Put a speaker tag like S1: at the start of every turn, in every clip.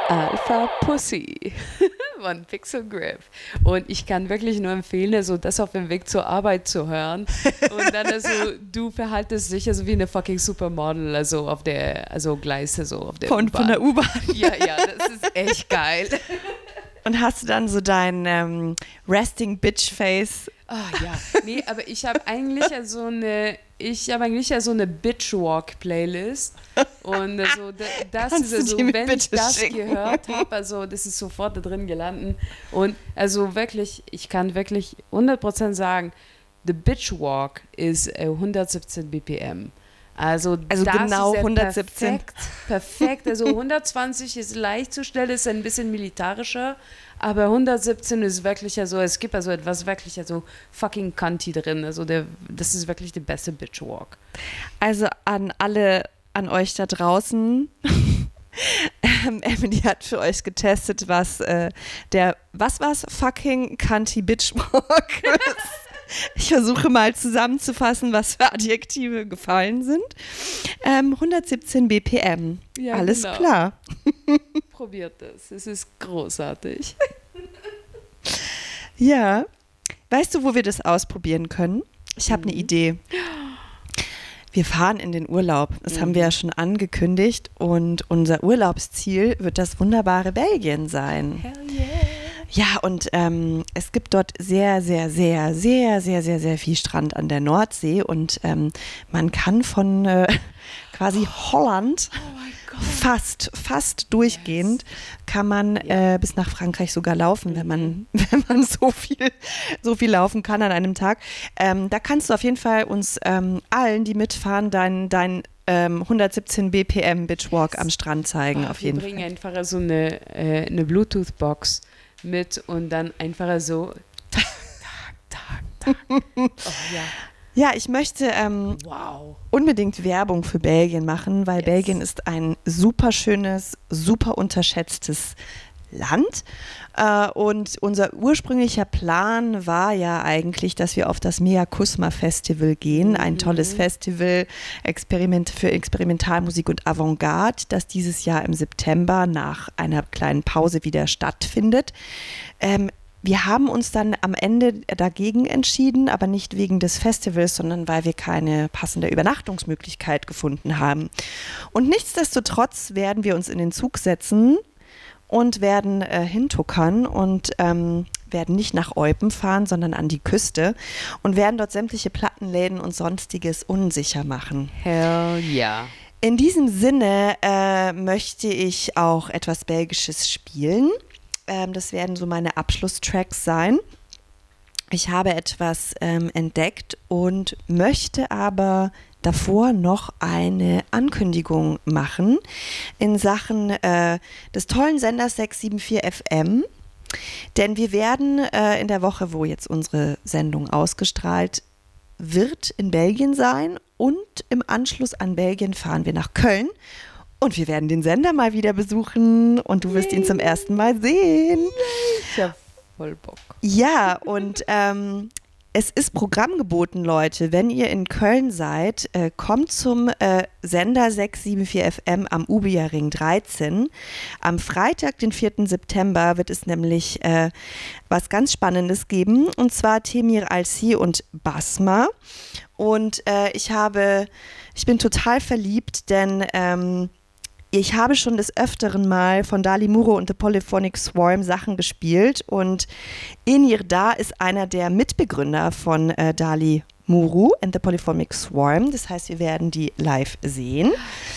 S1: Alpha Pussy von Pixel Grip. Und ich kann wirklich nur empfehlen, also das auf dem Weg zur Arbeit zu hören. Und dann also, du verhaltest dich also wie eine fucking Supermodel, also auf der, also Gleise, so auf der
S2: von der U-Bahn.
S1: Ja, das ist echt geil.
S2: Und hast du dann so dein Resting Bitch Face?
S1: Ja, nee, aber ich habe eigentlich so eine Bitch-Walk-Playlist und also das ist also, wenn ich das gehört habe, also das ist sofort da drin gelandet und also wirklich, ich kann wirklich 100% sagen, the Bitch-Walk ist 117 BPM. Also das
S2: genau
S1: ist ja
S2: 117.
S1: Perfekt. Also 120 ist leicht zu stellen, ist ein bisschen militarischer, aber 117 ist wirklich, also es gibt also etwas wirklich, also fucking cunty drin. Also das ist wirklich der beste Bitchwalk.
S2: Also an euch da draußen, Emily hat für euch getestet, was war's? Fucking cunty Bitchwalk ist. Ich versuche mal zusammenzufassen, was für Adjektive gefallen sind. 117 BPM. Ja, alles genau. Klar.
S1: Probiert es ist großartig.
S2: Ja. Weißt du, wo wir das ausprobieren können? Ich habe eine Idee. Wir fahren in den Urlaub. Das haben wir ja schon angekündigt. Und unser Urlaubsziel wird das wunderbare Belgien sein.
S1: Hell yeah.
S2: Ja, und es gibt dort sehr, sehr, sehr, sehr, sehr, sehr, sehr viel Strand an der Nordsee und man kann von quasi Holland fast durchgehend kann man bis nach Frankreich sogar laufen, wenn man so viel laufen kann an einem Tag. Da kannst du auf jeden Fall uns allen, die mitfahren, dein 117 BPM Bitchwalk am Strand zeigen. Auf jeden Fall.
S1: Wir bringen einfach so eine Bluetooth-Box mit und dann einfach so tak. Oh, ja.
S2: Ja, ich möchte unbedingt Werbung für Belgien machen, weil Belgien ist ein super schönes, super unterschätztes Land. Und unser ursprünglicher Plan war ja eigentlich, dass wir auf das Mea Kusma Festival gehen, ein tolles Festival für Experimentalmusik und Avantgarde, das dieses Jahr im September nach einer kleinen Pause wieder stattfindet. Wir haben uns dann am Ende dagegen entschieden, aber nicht wegen des Festivals, sondern weil wir keine passende Übernachtungsmöglichkeit gefunden haben. Und nichtsdestotrotz werden wir uns in den Zug setzen und werden hintuckern und werden nicht nach Eupen fahren, sondern an die Küste und werden dort sämtliche Plattenläden und Sonstiges unsicher machen.
S1: Hell yeah.
S2: In diesem Sinne möchte ich auch etwas Belgisches spielen. Das werden so meine Abschlusstracks sein. Ich habe etwas entdeckt und möchte aber davor noch eine Ankündigung machen in Sachen des tollen Senders 674 FM. Denn wir werden in der Woche, wo jetzt unsere Sendung ausgestrahlt wird, in Belgien sein und im Anschluss an Belgien fahren wir nach Köln. Und wir werden den Sender mal wieder besuchen und du wirst ihn zum ersten Mal sehen.
S1: Ich hab voll Bock.
S2: Ja, und es ist Programm geboten, Leute. Wenn ihr in Köln seid, kommt zum Sender 674 FM am Ubierring 13. Am Freitag, den 4. September, wird es nämlich was ganz Spannendes geben. Und zwar Temir Alsi und Basma. Und ich bin total verliebt, denn ich habe schon des Öfteren mal von Dali Muro und The Polyphonic Swarm Sachen gespielt und Enir Da ist einer der Mitbegründer von Dali Muro and The Polyphonic Swarm. Das heißt, wir werden die live sehen.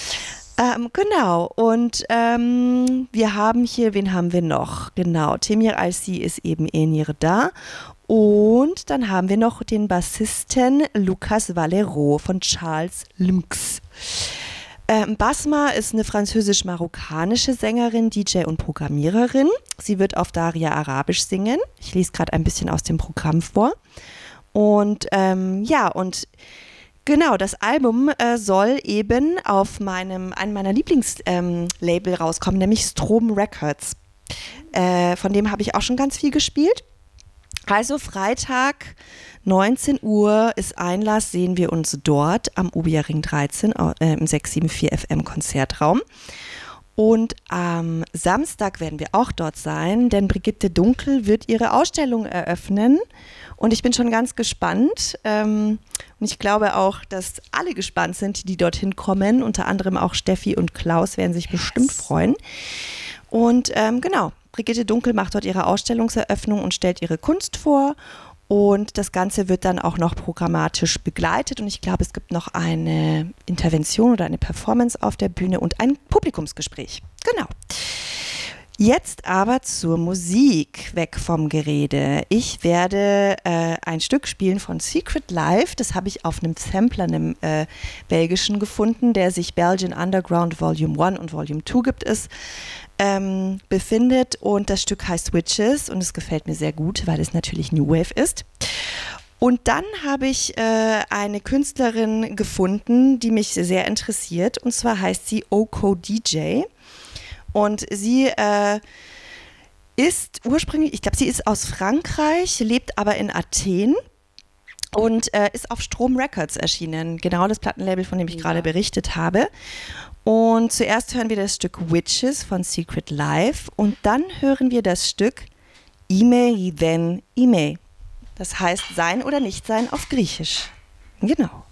S2: Genau, und wir haben hier, wen haben wir noch? Genau, Temir Alsi ist eben Enir Da. Und dann haben wir noch den Bassisten Lucas Valero von Charles Lynx. Basma ist eine französisch-marokkanische Sängerin, DJ und Programmiererin. Sie wird auf Daria Arabisch singen. Ich lese gerade ein bisschen aus dem Programm vor. Und genau, das Album soll eben auf einem meiner Lieblingslabel rauskommen, nämlich Strom Records. Von dem habe ich auch schon ganz viel gespielt. Also Freitag, 19 Uhr ist Einlass, sehen wir uns dort am Ubierring 13 im 674 FM Konzertraum. Und am Samstag werden wir auch dort sein, denn Brigitte Dunkel wird ihre Ausstellung eröffnen. Und ich bin schon ganz gespannt. Und ich glaube auch, dass alle gespannt sind, die dorthin kommen. Unter anderem auch Steffi und Klaus werden sich bestimmt freuen. Und genau, Brigitte Dunkel macht dort ihre Ausstellungseröffnung und stellt ihre Kunst vor. Und das Ganze wird dann auch noch programmatisch begleitet. Und ich glaube, es gibt noch eine Intervention oder eine Performance auf der Bühne und ein Publikumsgespräch. Genau. Jetzt aber zur Musik, weg vom Gerede. Ich werde ein Stück spielen von Secret Life. Das habe ich auf einem Sampler, einem belgischen gefunden, der sich Belgian Underground Volume 1 und Volume 2 gibt es. Befindet und das Stück heißt Witches und es gefällt mir sehr gut, weil es natürlich New Wave ist. Und dann habe ich eine Künstlerin gefunden, die mich sehr interessiert und zwar heißt sie Oko DJ und sie ist ursprünglich, ich glaube, sie ist aus Frankreich, lebt aber in Athen. Und ist auf Strom Records erschienen, genau das Plattenlabel, von dem ich gerade berichtet habe. Und zuerst hören wir das Stück Witches von Secret Life und dann hören wir das Stück Ime then Ime. Das heißt sein oder nicht sein auf Griechisch. Genau.